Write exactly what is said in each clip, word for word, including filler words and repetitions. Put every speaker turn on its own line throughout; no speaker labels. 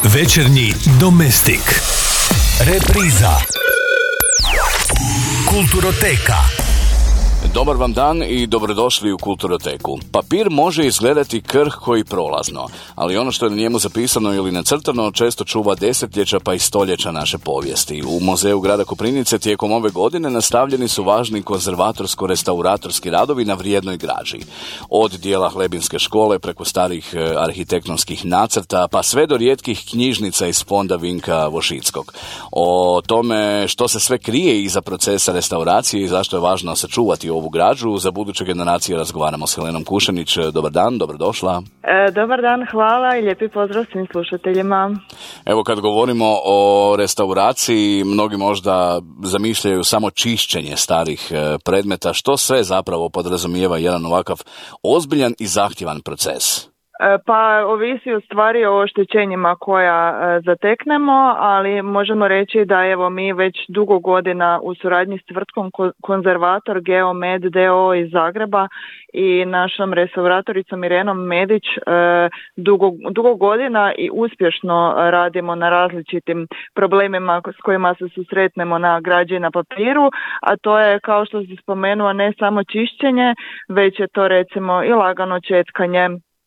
Večernji domestik. Repriza. Kulturoteka.
Dobar vam dan i dobrodošli u Kulturoteku. Papir može izgledati krhko i prolazno, ali ono što je na njemu zapisano ili nacrtano često čuva desetljeća pa i stoljeća naše povijesti. U Muzeju grada Koprivnice tijekom ove godine nastavljeni su važni konzervatorsko-restauratorski radovi na vrijednoj građi. Od dijela Hlebinske škole preko starih arhitektonskih nacrta pa sve do rijetkih knjižnica iz fonda Vinka Vošickog. O tome što se sve krije iza procesa restauracije i zašto je važno sačuvati ovu građu za buduće generacije razgovaramo s Helenom Kušanić. Dobar dan, dobrodošla.
E, dobar dan, hvala i lijepi pozdrav svim slušateljima.
Evo, kad govorimo o restauraciji, mnogi možda zamišljaju samo čišćenje starih predmeta. Što sve zapravo podrazumijeva jedan ovakav ozbiljan i zahtjevan proces?
Pa ovisi u stvari o oštećenjima koja e, zateknemo, ali možemo reći da evo mi već dugo godina u suradnji s tvrtkom Konzervator Geomed d o o iz Zagreba i našom restauratoricom Irenom Medić e, dugo, dugo godina i uspješno radimo na različitim problemima s kojima se susretnemo na građi i na papiru, a to je, kao što se spomenuo, ne samo čišćenje, već je to recimo i lagano četkanje,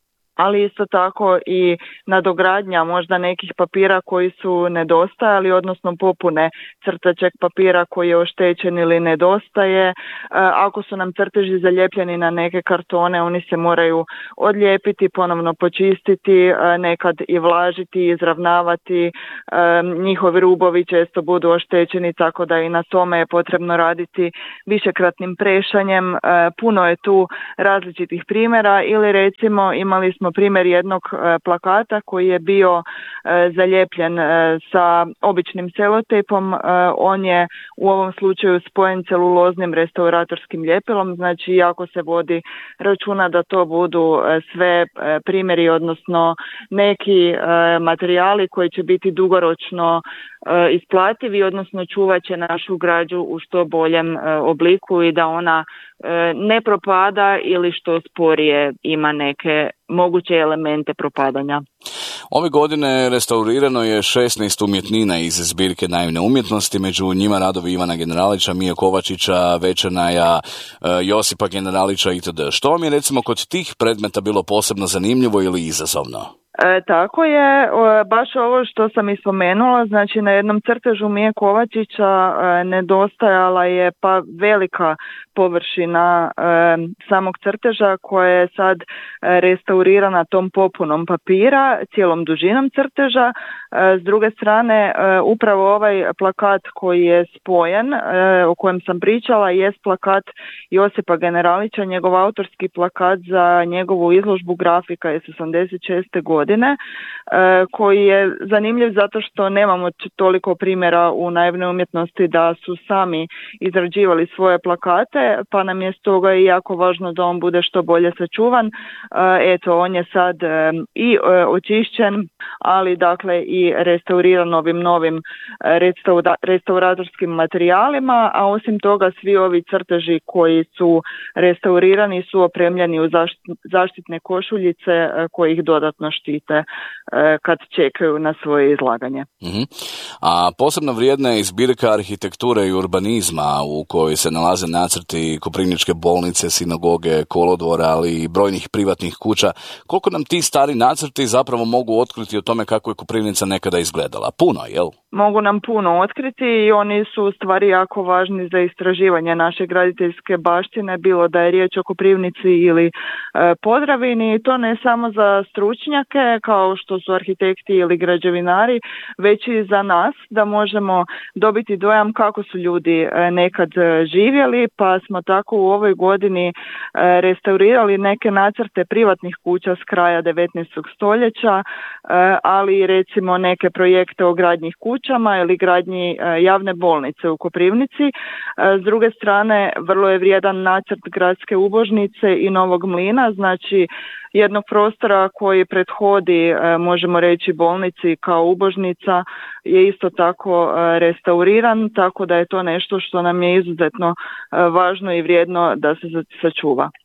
ali isto tako i nadogradnja možda nekih papira koji su nedostajali, odnosno popune crtačeg papira koji je oštećen ili nedostaje. E, ako su nam crteži zalijepljeni na neke kartone, oni se moraju odlijepiti, ponovno počistiti, e, nekad i vlažiti, izravnavati. E, njihovi rubovi često budu oštećeni, tako da i na tome je potrebno raditi višekratnim prešanjem. E, puno je tu različitih primjera, ili recimo imali smo primjer jednog e, plakata koji je bio e, zalijepljen e, sa običnim selotejpom. E, on je u ovom slučaju spojen celuloznim restauratorskim ljepilom, znači jako se vodi računa da to budu e, sve e, primjeri, odnosno neki e, materijali koji će biti dugoročno e, isplativi, odnosno čuvat će našu građu u što boljem e, obliku i da ona e, ne propada ili što sporije ima neke moguće elemente propadanja.
Ove godine restaurirano je šesnaest umjetnina iz zbirke naivne umjetnosti, među njima radovi Ivana Generalića, Mije Kovačića, Večernaja, Josipa Generalića itd. Što vam je recimo kod tih predmeta bilo posebno zanimljivo ili izazovno?
E, tako je, o, baš ovo što sam i spomenula, znači na jednom crtežu Mije Kovačića e, nedostajala je pa velika površina e, samog crteža koja je sad e, restaurirana tom popunom papira, cijelom dužinom crteža. E, s druge strane, e, upravo ovaj plakat koji je spojen, e, o kojem sam pričala, jest plakat Josipa Generalića, njegov autorski plakat za njegovu izložbu grafika iz osamdeset šeste godine. godine, koji je zanimljiv zato što nemamo toliko primjera u naivnoj umjetnosti da su sami izrađivali svoje plakate, pa nam je stoga i jako važno da on bude što bolje sačuvan. Eto, on je sad i očišćen, ali dakle i restauriran ovim novim restaura- restauratorskim materijalima, a osim toga svi ovi crteži koji su restaurirani su opremljeni u zaštitne košuljice koji ih dodatno štite kad čekaju na svoje izlaganje.
Uh-huh. A posebno vrijedna je zbirka arhitekture i urbanizma u kojoj se nalaze nacrti Koprivničke bolnice, sinagoge, kolodvora, ali i brojnih privatnih kuća. Koliko nam ti stari nacrti zapravo mogu otkriti o tome kako je Koprivnica nekada izgledala? Puno, jel?
Mogu nam puno otkriti i oni su u stvari jako važni za istraživanje naše graditeljske baštine, bilo da je riječ o Koprivnici ili e, Podravini, i to ne samo za stručnjake kao što su arhitekti ili građevinari, već i za nas, da možemo dobiti dojam kako su ljudi e, nekad živjeli, pa smo tako u ovoj godini e, restaurirali neke nacrte privatnih kuća s kraja devetnaestog stoljeća, e, ali recimo neke projekte o gradnjih kuća ili gradnji javne bolnice u Koprivnici. S druge strane, vrlo je vrijedan nacrt gradske ubožnice i novog mlina, znači jednog prostora koji prethodi, možemo reći, bolnici kao ubožnica, je isto tako restauriran, tako da je to nešto što nam je izuzetno važno i vrijedno da se sačuva.